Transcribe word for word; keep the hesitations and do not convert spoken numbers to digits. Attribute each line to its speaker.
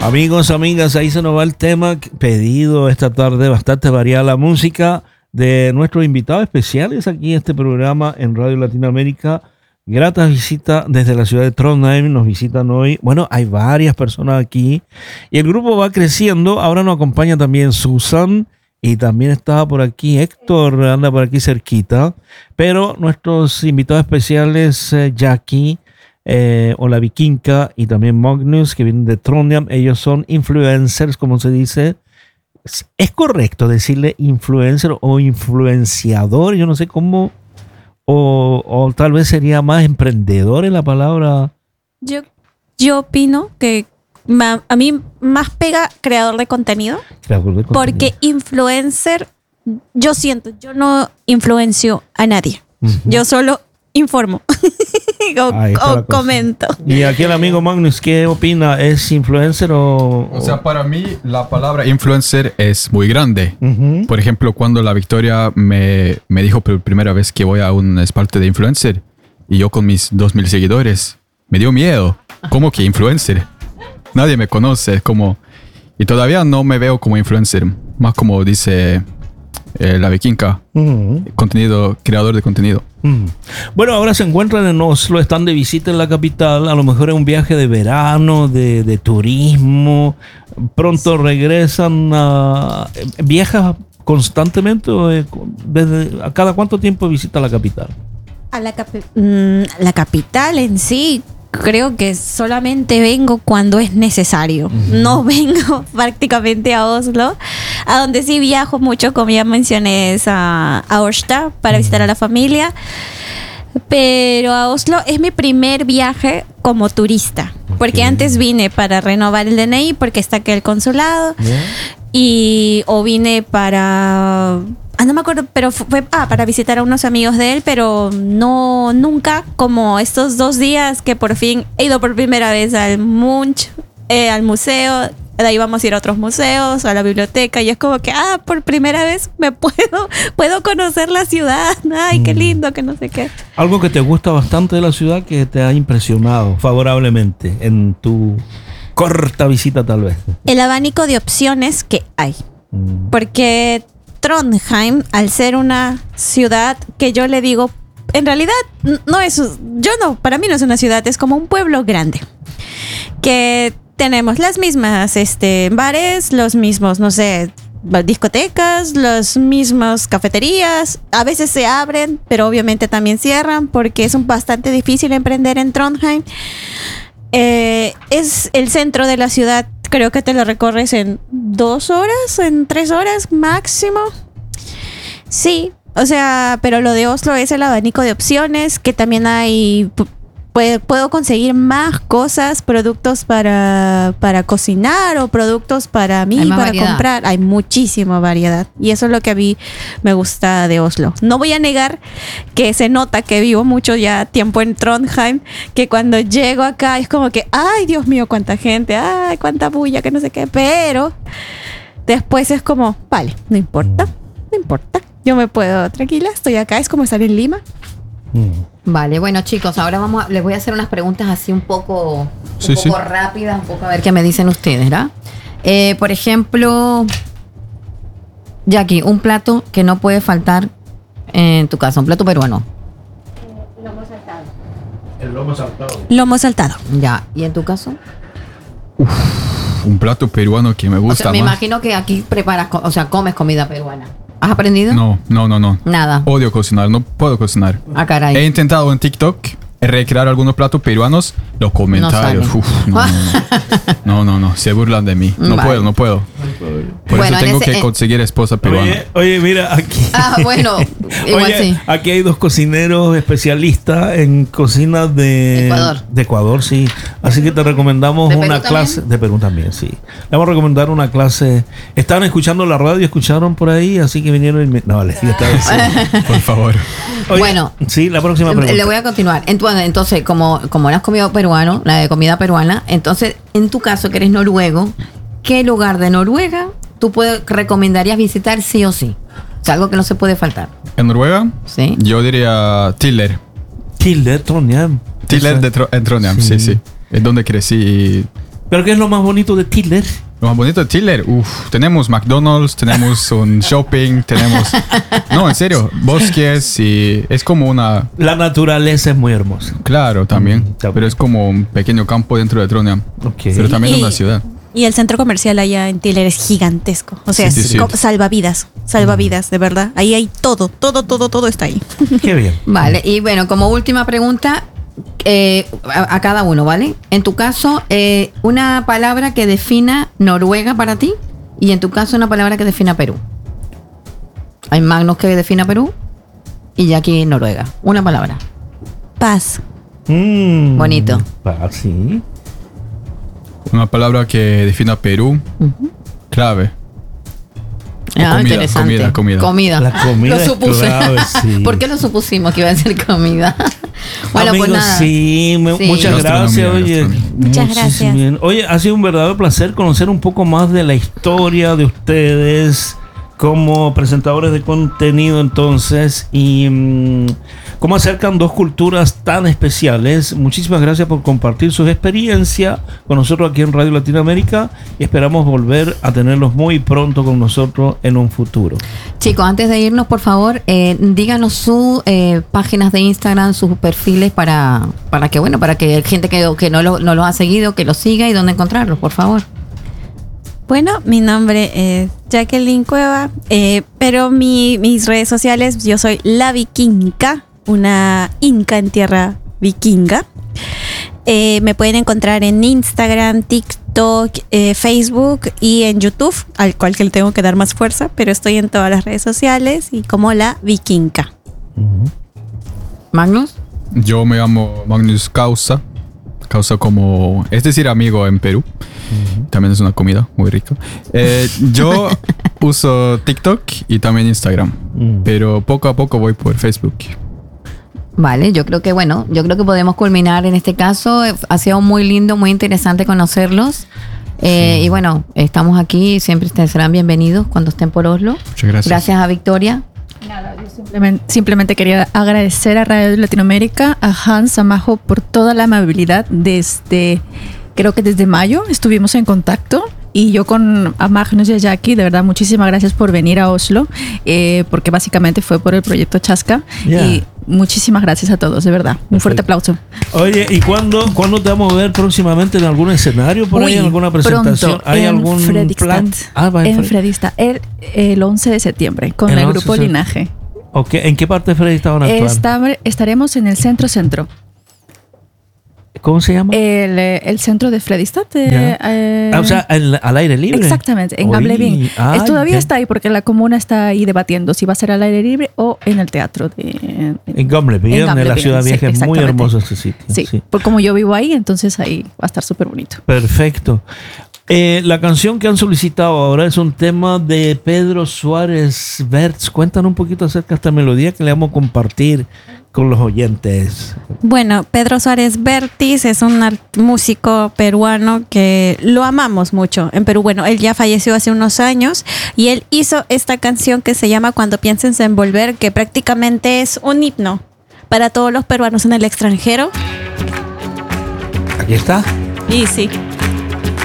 Speaker 1: Amigos, amigas, ahí se nos va el tema pedido esta tarde, bastante variada la música de nuestros invitados especiales aquí en este programa en Radio Latinoamérica. Grata visita desde la ciudad de Trondheim, nos visitan hoy. Bueno, hay varias personas aquí y el grupo va creciendo. Ahora nos acompaña también Susan y también está por aquí Héctor, anda por aquí cerquita. Pero nuestros invitados especiales, eh, Jackie, Eh, o la Vikinka y también Magnus, que vienen de Trondheim. Ellos son influencers, como se dice. ¿Es, es correcto decirle influencer o influenciador? Yo no sé cómo, o, o tal vez sería más emprendedor en la palabra.
Speaker 2: Yo, yo opino que ma, a mí más pega creador de contenido,
Speaker 1: Creador de contenido.
Speaker 2: porque influencer, yo siento, yo no influencio a nadie. Uh-huh. Yo solo informo o, o comento.
Speaker 1: Y aquí el amigo Magnus, ¿qué opina? ¿Es influencer o...?
Speaker 3: O sea, para mí la palabra influencer es muy grande. Uh-huh. Por ejemplo, cuando la Victoria me, me dijo por primera vez que voy a un es parte de influencer y yo con mis dos mil seguidores, me dio miedo. ¿Cómo que influencer? Nadie me conoce, como... Y todavía no me veo como influencer, más como dice... Eh, la Vikinka, uh-huh. contenido, creador de contenido.
Speaker 1: Uh-huh. Bueno, ahora se encuentran en Oslo, están de visita en la capital, a lo mejor es un viaje de verano, de, de turismo, pronto regresan a... ¿Viajas constantemente o desde, a cada cuánto tiempo visita la capital?
Speaker 2: A la, capi- mm, la capital en sí, creo que solamente vengo cuando es necesario. Uh-huh. No vengo prácticamente a Oslo. A donde sí viajo mucho, como ya mencioné, es a, a Orsta para uh-huh. visitar a la familia. Pero a Oslo es mi primer viaje como turista. Okay. Porque antes vine para renovar el D N I porque está aquí el consulado. Yeah. Y o vine para... Ah, no me acuerdo, pero fue ah, para visitar a unos amigos de él, pero no nunca como estos dos días que por fin he ido por primera vez al Munch, eh, al museo. De ahí vamos a ir a otros museos, a la biblioteca, y es como que, ah, por primera vez me puedo, puedo conocer la ciudad. Ay, qué lindo, que no sé qué.
Speaker 1: Algo que te gusta bastante de la ciudad, que te ha impresionado favorablemente en tu corta visita tal vez.
Speaker 2: El abanico de opciones que hay. Mm. Porque Trondheim, al ser una ciudad que yo le digo, en realidad no es, yo no, para mí no es una ciudad, es como un pueblo grande. Que tenemos las mismas este, bares, los mismos, no sé, discotecas, las mismas cafeterías. A veces se abren, pero obviamente también cierran porque es un bastante difícil emprender en Trondheim. Eh, es el centro de la ciudad, creo que te lo recorres en dos horas, en tres horas máximo. Sí, o sea, pero lo de Oslo es el abanico de opciones, que también hay... Puedo conseguir más cosas, productos para, para cocinar o productos para mí, para variedad. Comprar. Hay muchísima variedad. Y eso es lo que a mí me gusta de Oslo. No voy a negar que se nota que vivo mucho ya tiempo en Trondheim, que cuando llego acá es como que, ay, Dios mío, cuánta gente, ay, cuánta bulla, que no sé qué. Pero después es como, vale, no importa, no importa. Yo me puedo, tranquila, estoy acá, es como estar en Lima.
Speaker 4: Vale, bueno chicos, ahora vamos a, les voy a hacer unas preguntas así un poco, un
Speaker 3: sí,
Speaker 4: poco
Speaker 3: sí.
Speaker 4: rápidas, un poco a ver qué me dicen ustedes, ¿verdad? Eh, por ejemplo, Jackie, un plato que no puede faltar en tu casa, un plato peruano.
Speaker 2: Eh, lomo saltado.
Speaker 1: El lomo saltado.
Speaker 2: Lomo saltado.
Speaker 4: Ya, ¿y en tu caso?
Speaker 3: Uf, un plato peruano que me gusta.
Speaker 4: O sea, me
Speaker 3: más.
Speaker 4: imagino que aquí preparas, o sea, comes comida peruana. ¿Has aprendido?
Speaker 3: No, no, no, no.
Speaker 4: Nada.
Speaker 3: Odio cocinar, no puedo cocinar.
Speaker 4: Ah, caray.
Speaker 3: He intentado en TikTok recrear algunos platos peruanos, los comentarios.
Speaker 4: No,
Speaker 3: uf, no, no, no. no, no, no, se burlan de mí. No vale. puedo, no puedo. Por
Speaker 4: bueno,
Speaker 3: eso tengo
Speaker 4: ese,
Speaker 3: que
Speaker 4: eh,
Speaker 3: conseguir esposa peruana.
Speaker 1: Oye, oye, mira, aquí.
Speaker 4: Ah, bueno, igual
Speaker 1: oye,
Speaker 4: sí.
Speaker 1: Aquí hay dos cocineros especialistas en cocina de
Speaker 4: Ecuador.
Speaker 1: De Ecuador, sí. Así que te recomendamos
Speaker 4: ¿De
Speaker 1: una
Speaker 4: Perú
Speaker 1: clase.
Speaker 4: también?
Speaker 1: De Perú también, sí. Le vamos a recomendar una clase. Estaban escuchando la radio, escucharon por ahí, así que vinieron y me... No, les digo esta vez.
Speaker 3: Por favor.
Speaker 1: Oye,
Speaker 4: bueno,
Speaker 1: sí, la próxima pregunta.
Speaker 4: Le voy a continuar. Entonces, entonces como, como no has comido peruano, la de comida peruana, entonces, en tu caso, que eres noruego, ¿qué lugar de Noruega tú puedes, recomendarías visitar sí o sí? O sea, algo que no se puede faltar.
Speaker 3: ¿En Noruega?
Speaker 4: Sí.
Speaker 3: Yo diría Tiller.
Speaker 1: Tiller, Trondheim.
Speaker 3: Tiller de Tro- en Trondheim, sí. sí, sí. Es donde crecí y
Speaker 1: ¿Pero qué es lo más bonito de Tiller?
Speaker 3: Lo más bonito de Tiller, uff, tenemos McDonald's, tenemos un shopping, tenemos... No, en serio, bosques y es como una...
Speaker 1: La naturaleza es muy hermosa.
Speaker 3: Claro, también,
Speaker 1: Mm,
Speaker 3: pero es como un pequeño campo dentro de Trondheim,
Speaker 1: Ok.
Speaker 3: pero también
Speaker 2: Y-
Speaker 3: una ciudad.
Speaker 2: Y el centro comercial allá en Tiller es gigantesco. O sea,
Speaker 3: Sí, sí,
Speaker 2: es
Speaker 3: sí.
Speaker 2: co- salvavidas. Salvavidas, de verdad. Ahí hay todo, todo, todo, todo está ahí.
Speaker 1: Qué bien.
Speaker 4: Vale, y bueno, como última pregunta eh, a, a cada uno, ¿vale? En tu caso, eh, una palabra que defina Noruega para ti y en tu caso una palabra que defina Perú. Hay Magnus que defina Perú y Jackie Noruega. Una palabra.
Speaker 2: Paz.
Speaker 1: Mm,
Speaker 4: Bonito.
Speaker 1: Ah, sí.
Speaker 3: Una palabra que defina Perú, clave.
Speaker 4: Ah,
Speaker 3: comida,
Speaker 4: interesante.
Speaker 3: comida, comida.
Speaker 1: La comida
Speaker 4: Lo
Speaker 1: es
Speaker 4: supuse.
Speaker 1: clave, sí.
Speaker 4: ¿Por qué lo supusimos que iba a ser comida? Bueno,
Speaker 1: Amigos,
Speaker 4: pues nada.
Speaker 1: sí, me-
Speaker 4: Sí.
Speaker 1: muchas
Speaker 3: Gastronomía,
Speaker 1: gracias. Oye,
Speaker 3: gastronomía.
Speaker 2: Muchas
Speaker 1: muchísimo
Speaker 2: gracias.
Speaker 1: bien. Oye, ha sido un verdadero placer conocer un poco más de la historia de ustedes como presentadores de contenido, entonces, y mm, cómo acercan dos culturas tan especiales. Muchísimas gracias por compartir sus experiencias con nosotros aquí en Radio Latinoamérica y esperamos volver a tenerlos muy pronto con nosotros en un futuro.
Speaker 4: Chicos, antes de irnos, por favor, eh, díganos sus eh, páginas de Instagram, sus perfiles para, para que, bueno, para que gente que, que no, lo, no los ha seguido, que los siga y dónde encontrarlos, por favor.
Speaker 2: Bueno, mi nombre es Jacqueline Cueva, eh, pero mi- mis redes sociales, yo soy la vikinga, una inca en tierra vikinga. Eh, me pueden encontrar en Instagram, TikTok, eh, Facebook y en YouTube, al cual que le tengo que dar más fuerza, pero estoy en todas las redes sociales y como la vikinga.
Speaker 4: Magnus.
Speaker 3: Yo me llamo Magnus Causa. Causa como, es decir, amigo en Perú. También es una comida muy rica. Eh, yo uso TikTok y también Instagram.
Speaker 1: Mm.
Speaker 3: Pero poco a poco voy por Facebook.
Speaker 4: Vale, yo creo que bueno, yo creo que podemos culminar en este caso. Eh, Ha sido muy lindo, muy interesante conocerlos. Eh, Y bueno, estamos aquí, siempre ustedes serán bienvenidos cuando estén por Oslo.
Speaker 3: Muchas gracias.
Speaker 4: Gracias a Victoria.
Speaker 5: Simplemente, simplemente quería agradecer a Radio Latinoamérica, a Hans, a Majo, por toda la amabilidad desde, creo que desde mayo estuvimos en contacto. Y yo con a Magnus y a Jackie, de verdad, muchísimas gracias por venir a Oslo, eh, porque básicamente fue por el proyecto Chasca.
Speaker 1: Yeah.
Speaker 5: Y muchísimas gracias a todos, de verdad. Un fuerte aplauso.
Speaker 1: Oye, ¿y cuándo, cuándo te vamos a ver próximamente en algún escenario por ahí,
Speaker 5: Uy,
Speaker 1: en alguna presentación?
Speaker 5: pronto,
Speaker 1: ¿Hay
Speaker 5: en
Speaker 1: algún
Speaker 5: Fredrikstad.
Speaker 1: plan? Ah, va en
Speaker 5: en
Speaker 1: Fred-
Speaker 5: Fredrikstad, el, el once de septiembre, con
Speaker 1: El
Speaker 5: el
Speaker 1: once
Speaker 5: grupo
Speaker 1: de-
Speaker 5: Linaje.
Speaker 1: Ok, ¿en qué parte de Fredrikstad van a actuar?
Speaker 5: Está- estaremos en el centro centro.
Speaker 1: ¿Cómo se llama?
Speaker 5: El, eh, el centro de Fredrikstad. eh,
Speaker 1: Ya.
Speaker 5: eh,
Speaker 1: Ah, o sea, en- al aire libre.
Speaker 5: Exactamente, en
Speaker 1: Oy,
Speaker 5: Gamlebyen.
Speaker 1: ah,
Speaker 5: Es- todavía
Speaker 1: ya.
Speaker 5: está ahí porque la comuna está ahí debatiendo si va a ser al aire libre o en el teatro. De,
Speaker 1: En Gamlebyen, en la
Speaker 5: Gamlebyen,
Speaker 1: ciudad
Speaker 5: sí,
Speaker 1: vieja, es muy
Speaker 5: exactamente.
Speaker 1: hermoso ese sitio.
Speaker 5: Sí,
Speaker 1: sí.
Speaker 5: pues como yo vivo ahí, entonces ahí va a estar súper bonito.
Speaker 1: Perfecto. Eh, la canción que han solicitado ahora es un tema de Pedro Suárez Bertz. Cuéntanos un poquito acerca de esta melodía que le vamos a compartir con los oyentes.
Speaker 2: Bueno, Pedro Suárez Vértiz es un art- músico peruano que lo amamos mucho en Perú. Bueno, él ya falleció hace unos años y él hizo esta canción que se llama Cuando pienses en volver, que prácticamente es un himno para todos los peruanos en el extranjero.
Speaker 1: Aquí está.
Speaker 2: Y sí,